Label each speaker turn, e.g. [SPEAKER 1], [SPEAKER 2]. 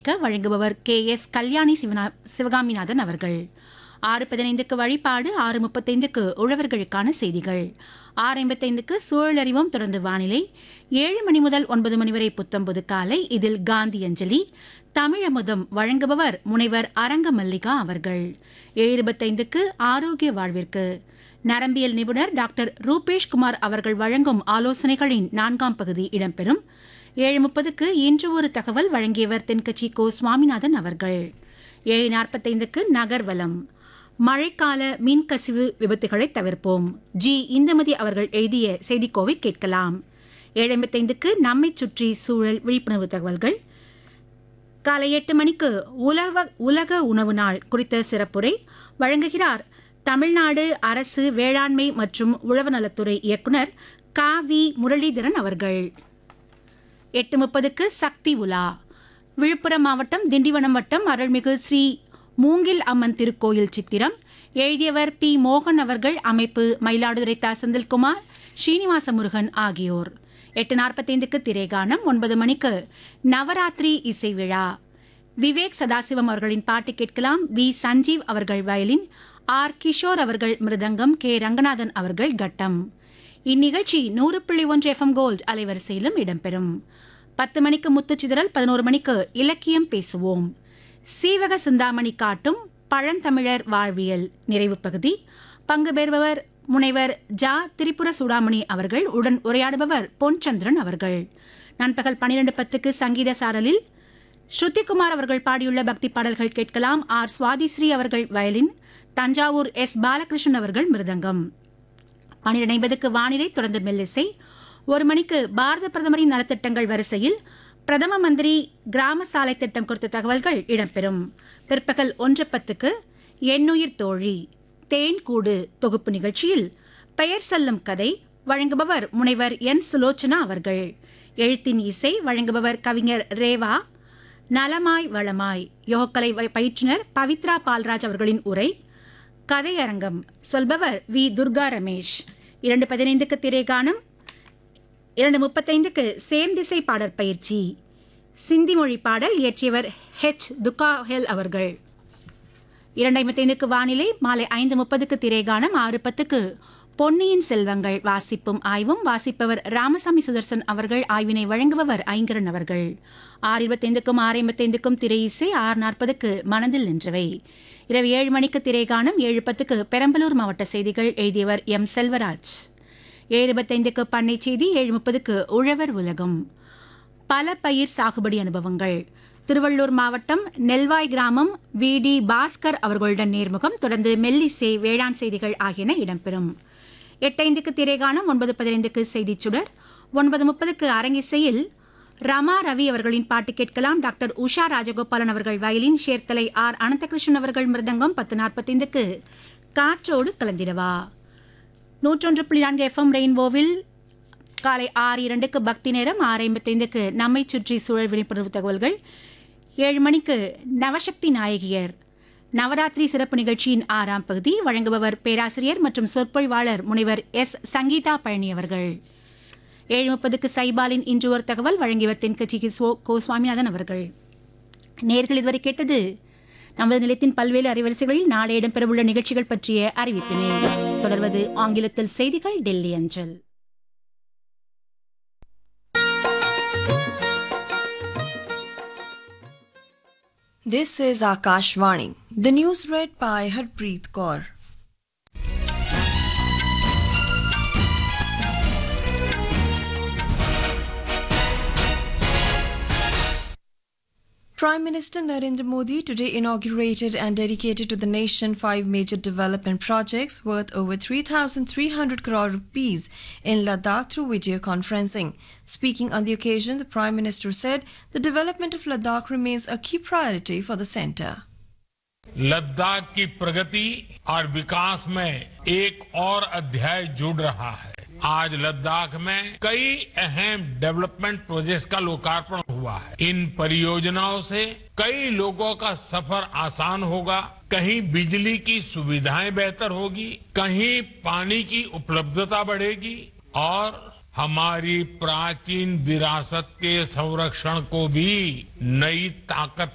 [SPEAKER 1] கேட்க வழங்குபவர் KS கல்யாணி சிவகாமிநாதன் அவர்கள். 6:15க்கு வழிபாடு, 6:35க்கு உழவர்களுக்கான செய்திகள், 6:55க்கு சூழலறிவோம், தொடர்ந்து வானிலை, 7 மணி முதல் 9 மணி வரை புத்தம்புது காலை. இதில் காந்தி அஞ்சலி, தமிழமுதம் வழங்குபவர் முனைவர் அரங்க மல்லிகா அவர்கள். 7:25க்கு ஆரோக்கிய வாழ்விற்கு நரம்பியல் நிபுணர் டாக்டர் ரூபேஷ் குமார் அவர்கள் வழங்கும் ஆலோசனைகளின் 4ஆம் பகுதி இடம்பெறும். 7:30க்கு இன்று ஒரு தகவல் வழங்கியவர் தென்கட்சி கோ சுவாமிநாதன் அவர்கள். 7:45க்கு நகர்வலம், மழைக்கால மீன்கசிவு விபத்துகளை தவிர்ப்போம், ஜி இந்துமதி அவர்கள் எழுதிய செய்திக்கோவை கேட்கலாம். 7:55க்கு நம்மை சுற்றி சூழல் விழிப்புணர்வு தகவல்கள். காலை 8 மணிக்கு உலக உணவு நாள் குறித்த சிறப்புரை வழங்குகிறார் தமிழ்நாடு அரசு வேளாண்மை மற்றும் உழவு நலத்துறை இயக்குனர் வி முரளிதரன் அவர்கள். 8:30க்கு சக்தி உலா, விழுப்புரம் மாவட்டம் திண்டிவனம் வட்டம் அருள்மிகு ஸ்ரீ மூங்கில் அம்மன் திருக்கோயில் சித்திரம், எழுதியவர் பி மோகன் அவர்கள், அமைப்பு மயிலாடுதுறை தா செந்தில்குமார், ஸ்ரீனிவாச முருகன் ஆகியோர். 8:45க்கு திரைகானம். 9 மணிக்கு நவராத்திரி இசை விழா, விவேக் சதாசிவம் அவர்களின் பாட்டு கேட்கலாம். வி சஞ்சீவ் அவர்கள் வயலின், ஆர் கிஷோர் அவர்கள் மிருதங்கம், கே ரங்கநாதன் அவர்கள் கட்டம். இந்நிகழ்ச்சி 100.1 FM கோல்ட் அலைவரிசையிலும் இடம்பெறும். 10 மணிக்கு முத்துச்சிதறல், 11 மணிக்கு இலக்கியம் பேசுவோம், சீவக சிந்தாமணி காட்டும் பழந்தமிழர் வாழ்வியல் நிறைவு பகுதி. பங்கு பெறுபவர் முனைவர் ஜா திரிபுர சூடாமணி அவர்கள், உடன் உரையாடுபவர் பொன்சந்திரன் அவர்கள். நண்பகல் 12:10க்கு சங்கீத சாரலில் ஸ்ருதிகுமார் அவர்கள் பாடியுள்ள பக்தி பாடல்கள் கேட்கலாம். ஆர் சுவாதிஸ்ரீ அவர்கள் வயலின், தஞ்சாவூர் எஸ் பாலகிருஷ்ணன் அவர்கள் மிருதங்கம். 12:50க்கு வானிலை, தொடர்ந்து மெல்லிசை. 1 மணிக்கு பாரத பிரதமரின் நலத்திட்டங்கள் வரிசையில் பிரதம மந்திரி கிராம சாலை திட்டம் குறித்த தகவல்கள் இடம்பெறும். பிற்பகல் 1:10க்கு எண்ணுயிர் தோழி தேன்கூடு தொகுப்பு நிகழ்ச்சியில் பெயர் சொல்லும் கதை வழங்குபவர் முனைவர் என் சுலோச்சனா அவர்கள். எழுத்தின் இசை வழங்குபவர் கவிஞர் ரேவா. நலமாய் வளமாய் யோகக்கலை பயிற்றுனர் பவித்ரா பால்ராஜ் அவர்களின் உரை. கதையரங்கம் சொல்பவர் வி துர்கா ரமேஷ். 2:15க்கு திரைகானம். 2:35க்கு சேர்ந்திசை பாடற் பயிற்சி, சிந்தி மொழி பாடல் இயற்றியவர் துகாஹெல் அவர்கள். 2:55க்கு வானிலை. மாலை 5:30க்கு திரைகானம். 6:10க்கு பொன்னியின் செல்வங்கள் வாசிப்பும் ஆய்வும், வாசிப்பவர் ராமசாமி சுதர்சன் அவர்கள், ஆய்வினை வழங்குபவர் ஐங்கரன் அவர்கள். 6:25க்கும் 6:55க்கும் திரை இசை. 6:40க்கு மனதில் நின்றவை. இரவு 7 மணிக்கு திரைகானம். 7:10க்கு பெரம்பலூர் மாவட்ட செய்திகள், எழுதியவர் எம் செல்வராஜ். 7:25க்கு பண்ணை செய்தி. 7:30க்கு உழவர் உலகம், பல பயிர் சாகுபடி அனுபவங்கள், திருவள்ளூர் மாவட்டம் நெல்வாய் கிராமம் வி.டி. பாஸ்கர் அவர்களுடன் நேர்முகம், தொடர்ந்து மெல்லிசை, வேளாண் செய்திகள் ஆகியன இடம்பெறும். 8:05க்கு திரைகானம். 9:15க்கு செய்திச் சுடர். 9:30க்கு அரங்கிசையில் ரமா ரவி அவர்களின் பாட்டு கேட்கலாம். டாக்டர் உஷா ராஜகோபாலன் அவர்கள் வயலின், சேர்த்தலை ஆர் அனந்தகிருஷ்ணன் அவர்கள் மிருதங்கம். 10:45க்கு காற்றோடு கலந்திடவா. 101.4 FM ரெயின்போவில் காலை 6:02க்கு பக்தி நேரம். 6:55க்கு நம்மை சுற்றி சூழல் விழிப்புணர்வு தகவல்கள். 7 மணிக்கு நவசக்தி நாயகியர் நவராத்திரி சிறப்பு நிகழ்ச்சியின் 6ஆம் பகுதி வழங்குபவர் பேராசிரியர் மற்றும் சொற்பொழிவாளர் முனைவர் எஸ் சங்கீதா பழனி அவர்கள். 7:30க்கு சைபாலின் இன்று ஒரு தகவல் வழங்கியவர் தென்கட்சி கோ சுவாமிநாதன் அவர்கள். நேர்கள் இதுவரை கேட்டது நமது நிலையத்தின் பல்வேறு அலைவரிசைகளில் நாளை இடம்பெறவுள்ள நிகழ்ச்சிகள் பற்றிய அறிவிப்பினை. தொடர்வது ஆங்கிலத்தில் செய்திகள், டெல்லி அஞ்சல்.
[SPEAKER 2] This is Akashvani. The news read by Harpreet Kaur. Prime Minister Narendra Modi today inaugurated and dedicated to the nation 5 major development projects worth over 3,300 crore rupees in Ladakh through video conferencing. Speaking on the occasion, the Prime Minister said the development of Ladakh remains a key priority for the centre.
[SPEAKER 3] Ladakh की प्रगति और विकास में एक और अध्याय जुड़ रहा है। आज लद्दाख में कई अहम डेवलपमेंट प्रोजेक्ट्स का लोकार्पण हुआ है। इन परियोजनाओं से कई लोगों का सफर आसान होगा, कहीं बिजली की सुविधाएं बेहतर होगी, कहीं पानी की उपलब्धता बढ़ेगी और हमारी प्राचीन विरासत के संरक्षण को भी नई ताकत